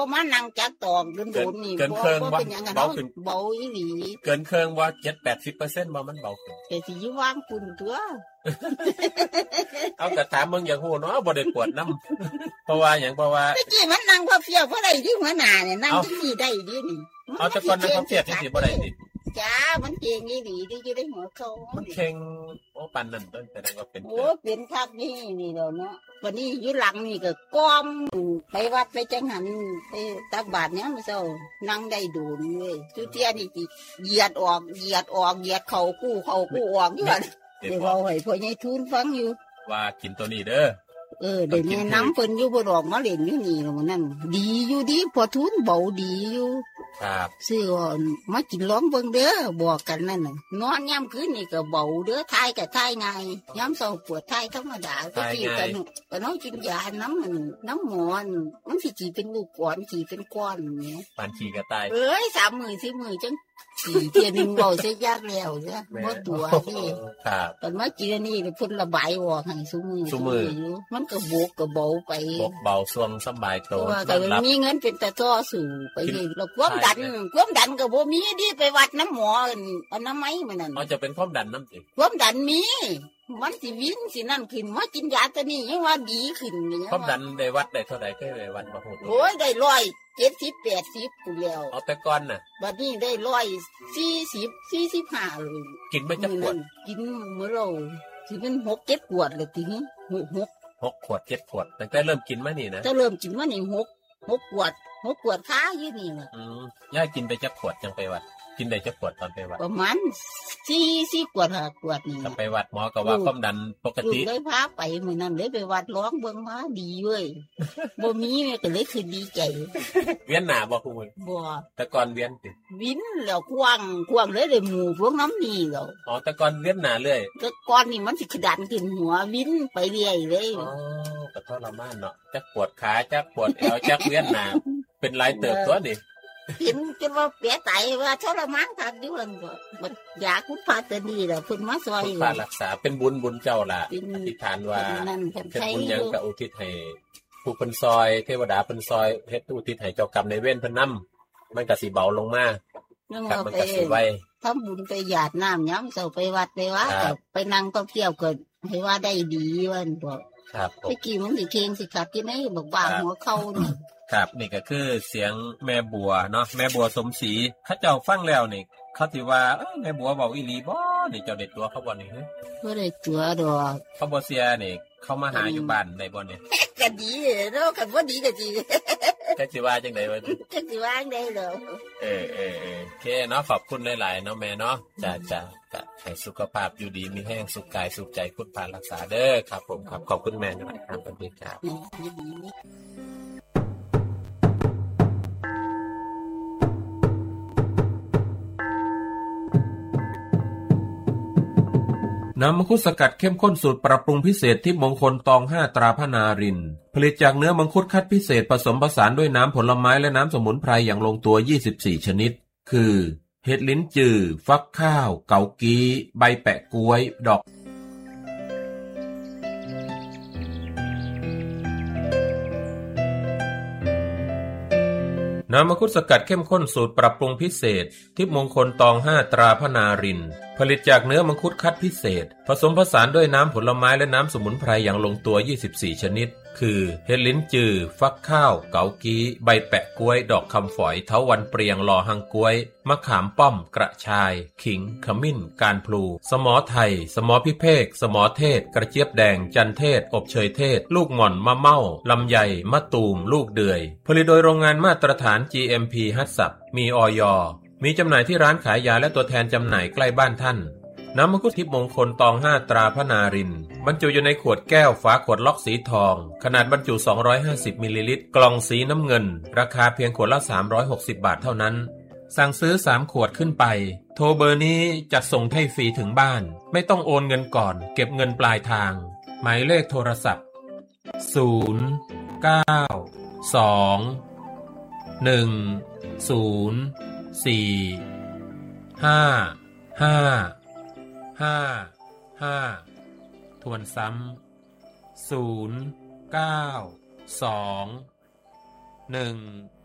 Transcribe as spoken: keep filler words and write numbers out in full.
บ่มานั่งจักตอกโดนๆนี่บ่บ่เป็นหยังกันเนาะเบาอีหลีเกินครึ่งว่า เจ็ดถึงแปดสิบเปอร์เซ็นต์ บ่มันเบาขึ้นแต่สิอยู่วางคุณตัวเอาก็ถามมึงอยากฮู้เนาะบ่ได้ปวดนำเพราะว่าหยังเพราะว่าตะกี้มันนั่งพอเพียวบ่ได้ที่หัวหน้าเนี่ยนั่งที่นี่ได้ดินี่เอาแต่ก่อนนั่งพอเพียวที่สิบ่ได้ดิจ้ามันเก่งอีหลีที่อยู่ในหัวเขามันเข่งโอ้ปานนั้นต้นแสดงว่าเป็นโอ้เป็นคักนี่นี่แล้วเนาะวันนี้อยู่หลังนี่ก็ก้อมไปวัดไปจังหันไปตักบาตรเนี่ยมื้อเช้านั่งได้ดูนี่เว้ยจุเที่ยนี่สิเหยียดออกเหยียดออกเหยียดเข้ากู้เข้ากู้ออกอยู่นั่นได้เว้าให้พ่อใหญ่ทูลฟังอยู่ว่ากินตัวนี้เด้อเออเดี๋ยวแนะนำเพิ่นอยู่บ่ดอกมาเล่นอยู่นี่แล้วมื้อนั้นดีอยู่ดีพอทุนเบาดีอยู่ครับซื้อมากินล้อมเบิ่งเด้อบอกกันนั่นน่ะนอนยามคืนนี่ก็เบาเด้อทายก็ทายง่ายยามเช้าปวดทายธรรมดาก็สิกันก็น้องกินยาน้ำมันน้ำหมอนมันสิสิเป็นลูกก้อนสิเป็นก้อนแหมปานขี้ก็ตายเอ้ยสามมื้อสี่มื้อจังสิเที่ยนึงเว้าเสียยากแล้วซะบ่ตัวนี่ครับตอนมากินนี่เพิ่นระบายออกให้ซุมื้อซุมื้ออยู่มันก็บกก็เบาไปบกเบาช่วงสบายตัวว่าก็มีเงินเป็นตาต่อสู่ไปนี่แล้วความดันความดันก็บ่มีดิไปวัดน้ำหมออันน้ำไม้มันนั่นอ๋อจะเป็นความดันนำสิความดันมีมันสิวินสินั่นขึ้นมากินยาตัวนี้ยังว่าดีขึ้นนี่ความดันได้วัดได้เท่าใดเคยได้วัดบ่ฮู้โอ้ยได้หนึ่งร้อยเจ็ดสิบ แปดสิบพุ่นแล้วเอาแต่ก่อนน่ะบัดนี้ได้หนึ่งร้อยสี่สิบ สี่สิบห้าเลยกินบ่จักขวดกินมื้อเราสิเป็นหก เจ็ดขวดเลยติหกหกขวดเจ็ดขวดตั้งแต่เริ่มกินมานี่นะตั้งเริ่มกินมานี่หก หกขวดหกขวดค้าอยู่นี่น่ะอืมย่ากินไปจักขวดจังไปวัดกินได้จักขวดตอนไปวัดประมาณสี่ สี่ขวดห้าขวดนี่ไปวัดหมอก็ว่าความดันปกติเลยพาไปมื้อนั้นเลยไปวัดร้องเบิ่งมาดีเว้ยบ่มีแม่ก็เลยคือดีใจเวียนหน้าบ่คุมื้อบ่แต่ก่อนเวียนติวินแล้วกว้างกว้างเลยได้หมู่พวกน้ำนี่แล้วอ๋อแต่ก่อนเวียนหน้าเรื่อยแต่ก่อนนี่มันสิขดันขึ้นหัววินไปเรื่อยเลยอ๋อก็ทรมานเนาะจักปวดขาจักปวดเอวจักเวียนหน้าเป็นหลายเติบตัวดิเห็นจนว่าเปียไตว่าทรมานคักอยู่นั่นบ่บัดยาคุณพาตนี่ล่ะเพิ่นมาซอยคุณพารักษาเป็นบุญบุญเจ้าล่ะอธิษฐานว่าเป็นบุญหยังก็อุทิศให้ผู้เพิ่นซอยเทวดาเพิ่นซอยเฮ็ดอุทิศให้เจ้ากรรมนายเวรเพิ่นนำมันก็สิเบาลงมาครับมันก็สิไวทำบุญไปหยาดน้ำยามเช้าไปวัดไปว่าไปนั่งก็เที่ยวก็ให้ว่าได้ดีว่าบ่ครับตะกี้มันสิเข่งสิขัดที่ไหนบอกว่าหัวเข้านี่ครับนี่ก็คือเสียงแม่บัวเนาะแม่บัวสมศรีเขาเจ้าฟังแล้วนี่เขาสิว่าเอ้ยแม่บัวเว้าอีหลีบ่นี่เจ้าได้ตัวเขาบ่นี่ฮะบ่ได้ตัวดอกเขาบ่เสียนี่เขามาหาอยู่บ้านได้บ่เนี่ยก็ดีเนาะคันบ่ดีก็สิจักสิว่าจังได๋วะจักสิว่าจังได๋ดอกเออๆๆโอเคเนาะขอบคุณหลายๆเนาะแม่เนาะจ้ะๆก็ให้สุขภาพอยู่ดีมีแรงสุขกายสุขใจคุณพารักษาเด้อครับผมครับขอบคุณแม่นะครับสวัสดีครับน้ำมังคุดสกัดเข้มข้นสูตรปรับปรุงพิเศษที่มงคลตองห้าตราพนารินผลิตจากเนื้อมังคุดคัดพิเศษผสมผสานด้วยน้ำผลไม้และน้ำสมุนไพรอย่างลงตัวยี่สิบสี่ชนิดคือเห็ดลิ้นจือฟักข้าวเกากีใบแปะก๊วยดอกน้ำมังคุดสกัดเข้มข้นสูตรปรับปรุงพิเศษทิพย์มงคลตองห้าตราพนารินผลิตจากเนื้อมังคุดคัดพิเศษผสมผสานด้วยน้ำผลไม้และน้ำสมุนไพรอย่างลงตัวยี่สิบสี่ชนิดคือเห็ดลิ้นจือฟักข้าวเกากีใบแปะก๊วยดอกคำฝอยเถาวัลย์เปรียงลอหังก๊วยมะขามป้อมกระชายขิงขมิ้นการพลูสมอไทยสมอพิเภกสมอเทศกระเจี๊ยบแดงจันเทศอบเชยเทศลูกหม่อนมะเม่าลำไยมะตูมลูกเดือยผลิตโดยโรงงานมาตรฐาน จี เอ็ม พี ฮัตสับมีอย.มีจำหน่ายที่ร้านขายยาและตัวแทนจำหน่ายใกล้บ้านท่านน้ำมังคุดทิพย์มงคลตองห้าตราพนารินบรรจุอยู่ในขวดแก้วฝาขวดล็อกสีทองขนาดบรรจุสองร้อยห้าสิบมิลลิลิตรกล่องสีน้ำเงินราคาเพียงขวดละสามร้อยหกสิบบาทเท่านั้นสั่งซื้อสามขวดขึ้นไปโทรเบอร์นี้จัดส่งให้ฟรีถึงบ้านไม่ต้องโอนเงินก่อนเก็บเงินปลายทางหมายเลขโทรศัพท์ศูนย์ เก้า สอง หนึ่ง ศูนย์ สี่ ห้า ห้าห้า ห้าทวนซ้ำศูนย์ เก้า สอง หนึ่ง